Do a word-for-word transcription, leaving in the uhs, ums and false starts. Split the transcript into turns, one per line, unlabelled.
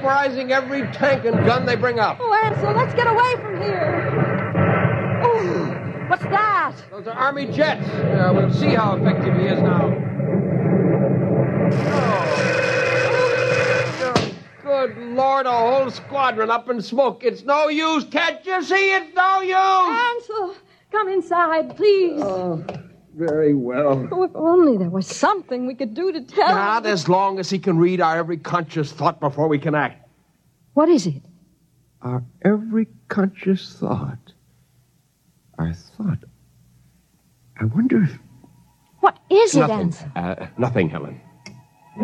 vaporizing every tank and gun they bring up.
Oh, Ansel, let's get away from here. Oh, what's that?
Those are Army jets. Uh, we'll see how effective he is now. Oh. Oh, good Lord, a whole squadron up in smoke. It's no use. Can't you see? It's no use.
Ansel, come inside, please.
Oh, very well.
Oh, if only there was something we could do to tell
Not
him.
as long as he can read our every conscious thought before we can act.
What is it?
Our every conscious thought. Our thought. I wonder if...
What is it,
Nothing.
Ansel?
Uh, nothing, Helen.